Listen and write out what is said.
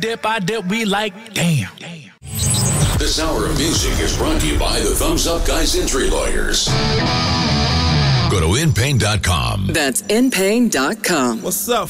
dip, we like, damn. This hour of music is brought to you by the Thumbs Up Guys Injury Lawyers. Go to InPain.com. That's InPain.com. What's up,